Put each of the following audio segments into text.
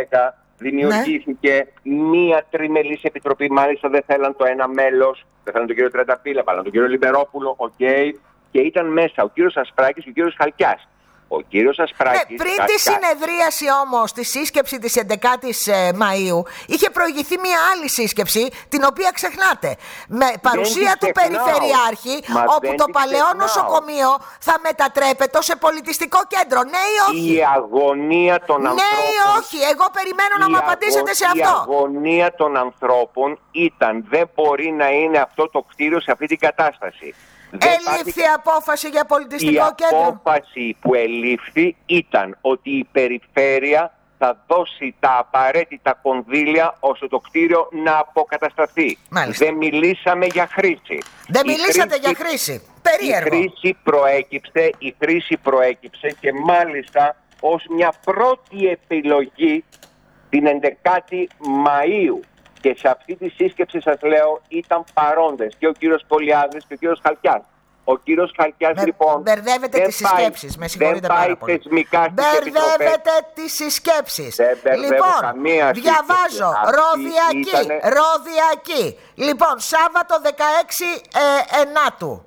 Μέγα δημιουργήθηκε μία τριμελής επιτροπή. Μάλιστα δεν θέλαν το ένα μέλος, δεν θέλαν τον κύριο Τρενταφύλλα, βάλαν τον κύριο Λιμπερόπουλο, και ήταν μέσα ο κύριος Ασπράκης και ο κύριος Χαλκιάς. Ο κύριος Ασπράκης. Πριν τη συνεδρίαση όμως, τη σύσκεψη της 11ης Μαΐου, είχε προηγηθεί μια άλλη σύσκεψη, την οποία ξεχνάτε. Με παρουσία του Περιφερειάρχη, όπου το παλαιό νοσοκομείο θα μετατρέπεται σε πολιτιστικό κέντρο. Ναι ή όχι? Η αγωνία των ανθρώπων. Ναι ή όχι? Εγώ περιμένω να μου απαντήσετε σε αυτό. Η αγωνία των ανθρώπων ήταν, δεν μπορεί να είναι αυτό το κτίριο σε αυτή την κατάσταση. Ελήφθη απόφαση για πολιτιστικό κέντρο. Η απόφαση που ελήφθη ήταν ότι η περιφέρεια θα δώσει τα απαραίτητα κονδύλια ώστε το κτίριο να αποκατασταθεί. Μάλιστα. Δεν μιλήσαμε για χρήση. Δεν μιλήσατε για χρήση. Περίεργο. Η χρήση προέκυψε και μάλιστα ως μια πρώτη επιλογή την 11η Μαΐου. Και σε αυτή τη σύσκεψη, σας λέω, ήταν παρόντες και ο κύριος Πολιάδης και ο κύριος Χαλκιάς. Ο κύριος Χαλκιάς, λοιπόν. Μπερδεύετε τις συσκέψεις. Με συγχωρείτε πάρα πολύ. Μπερδεύετε τις συσκέψεις. Λοιπόν, διαβάζω. Ροδιακή. Λοιπόν, Σάββατο 16 Ενάτου.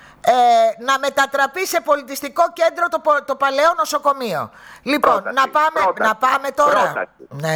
Να μετατραπεί σε πολιτιστικό κέντρο το παλαιό νοσοκομείο. Λοιπόν, να πάμε τώρα.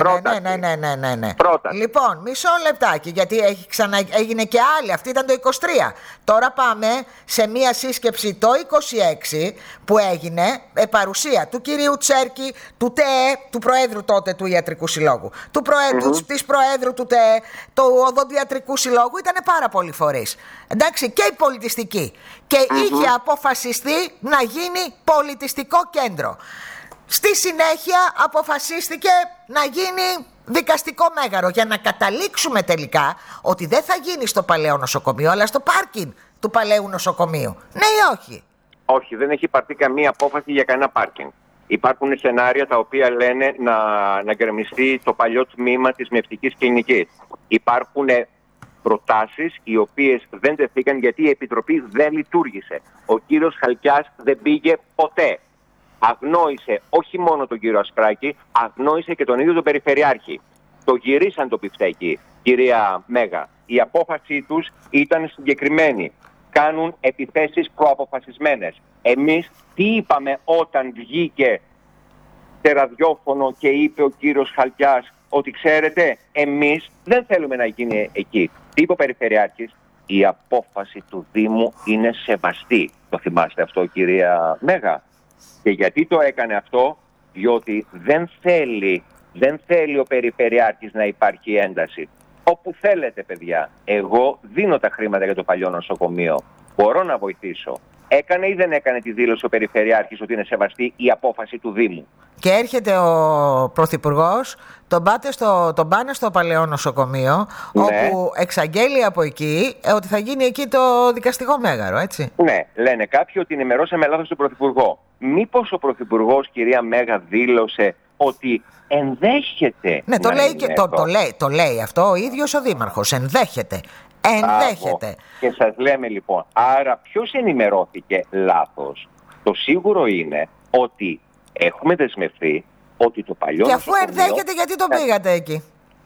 Ναι. Λοιπόν, μισό λεπτάκι, γιατί έγινε και άλλη. Αυτή ήταν το 23. Τώρα πάμε σε μία σύσκεψη το 26 που έγινε παρουσία του κυρίου Τσέρκη, του ΤΕΕ, του Προέδρου τότε του Ιατρικού Συλλόγου, της Προέδρου του ΤΕΕ, του Οδοντιατρικού Συλλόγου. Ήταν πάρα πολλοί φορείς. Εντάξει, και η πολιτιστική. Και είχε αποφασιστεί να γίνει πολιτιστικό κέντρο. Στη συνέχεια αποφασίστηκε να γίνει δικαστικό μέγαρο, για να καταλήξουμε τελικά ότι δεν θα γίνει στο παλαιό νοσοκομείο, αλλά στο πάρκινγκ του παλαιού νοσοκομείου. Ναι ή όχι? Όχι, δεν έχει πάρθει καμία απόφαση για κανένα πάρκινγκ. Υπάρχουν σενάρια τα οποία λένε να γκρεμιστεί το παλιό τμήμα της Μυευτικής Κλινικής. Υπάρχουν προτάσεις οι οποίες δεν τεθήκαν γιατί η Επιτροπή δεν λειτουργήσε. Ο κύριος Χαλκιάς δεν πήγε ποτέ. Αγνόησε όχι μόνο τον κύριο Ασπράκη, αγνόησε και τον ίδιο τον Περιφερειάρχη. Το γυρίσαν το πιφτέκι, κυρία Μέγα. Η απόφαση τους ήταν συγκεκριμένη. Κάνουν επιθέσεις προαποφασισμένες. Εμείς τι είπαμε όταν βγήκε σε ραδιόφωνο και είπε ο κύριος Χαλκιάς ότι ξέρετε, εμείς δεν θέλουμε να γίνει εκεί. Τι είπε ο Περιφερειάρχης? Η απόφαση του Δήμου είναι σεβαστή. Το θυμάστε αυτό, κυρία Μέγα? Και γιατί το έκανε αυτό? Διότι δεν θέλει ο Περιφερειάρχης να υπάρχει ένταση. Όπου θέλετε, παιδιά. Εγώ δίνω τα χρήματα για το παλιό νοσοκομείο. Μπορώ να βοηθήσω. Έκανε ή δεν έκανε τη δήλωση ο Περιφερειάρχης ότι είναι σεβαστή η απόφαση του Δήμου? Και έρχεται ο Πρωθυπουργός, τον πάνε στο παλαιό νοσοκομείο, ναι, όπου εξαγγέλει από εκεί ότι θα γίνει εκεί το δικαστικό μέγαρο, έτσι. Ναι, λένε κάποιοι ότι ενημερώσαμε λάθος τον Πρωθυπουργό. Μήπως ο Πρωθυπουργός, κυρία Μέγα, δήλωσε ότι ενδέχεται? Ναι, το λέει αυτό ο ίδιος ο Δήμαρχος. Ενδέχεται. Και σας λέμε λοιπόν, άρα ποιος ενημερώθηκε λάθος? Το σίγουρο είναι ότι έχουμε δεσμευθεί ότι το παλιό και αφού ενδέχεται, γιατί τον πήγατε εκεί?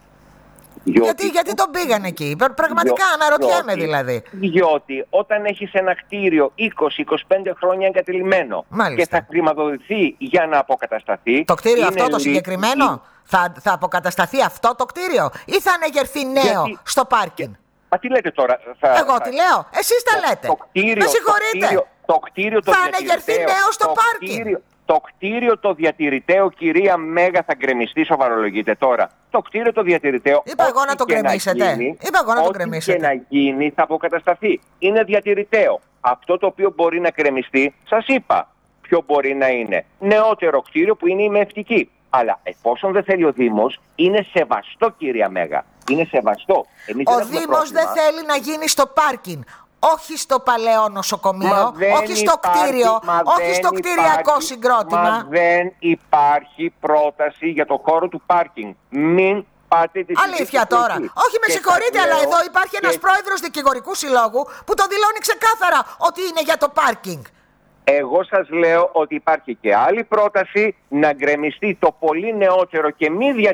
Γιατί τον πήγαν εκεί? Πραγματικά αναρωτιέμαι δηλαδή. Διότι όταν έχεις ένα κτίριο 20-25 χρόνια εγκατελειμμένο, μάλιστα, και θα χρηματοδοτηθεί για να αποκατασταθεί. Το κτίριο αυτό το συγκεκριμένο θα αποκατασταθεί αυτό το κτίριο ή θα ανεγερθεί νέο στο πάρκινγκ? Μα τι λέτε τώρα? Εγώ τι λέω? Εσείς τα λέτε. Με συγχωρείτε. Θα ανεγερθεί νέο στο πάρκινγκ. Το κτίριο το διατηρηταίο, κυρία Μέγα, θα γκρεμιστεί? Σοβαρολογείτε τώρα? Το κτίριο το διατηρηταίο, είπα εγώ να το γκρεμίσετε. Ό,τι και να γίνει θα αποκατασταθεί. Είναι διατηρηταίο. Αυτό το οποίο μπορεί να γκρεμιστεί, σας είπα ποιο μπορεί να είναι. Νεότερο κτίριο που είναι η Μευτική. Αλλά εφόσον δεν θέλει ο Δήμος, είναι σεβαστό, κυρία Μέγα. Είναι σεβαστό. Ο Δήμος δεν θέλει να γίνει στο πάρκινγκ. Όχι στο παλαιό νοσοκομείο, όχι στο κτίριο, όχι στο κτηριακό συγκρότημα. Μα δεν υπάρχει πρόταση για το χώρο του πάρκινγκ. Μην πάτε τη συζήτηση. Αλήθεια τώρα? Όχι, με συγχωρείτε, αλλά εδώ υπάρχει ένας πρόεδρος δικηγορικού συλλόγου που το δηλώνει ξεκάθαρα ότι είναι για το πάρκινγκ. Εγώ σας λέω ότι υπάρχει και άλλη πρόταση να γκρεμιστεί το πολύ νεότερο και μη